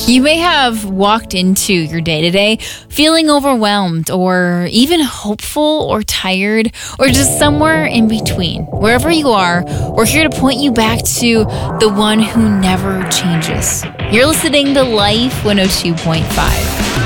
You may have walked into your day to day feeling overwhelmed or even hopeful or tired or just somewhere in between. Wherever you are, we're here to point you back to the one who never changes. You're listening to Life 102.5.